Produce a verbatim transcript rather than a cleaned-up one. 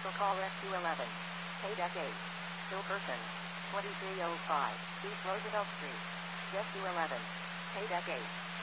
Commercial call Rescue eleven. Paydeck eight. Still person. twenty-three oh five. East Roosevelt Street. Rescue eleven. Paydeck eight.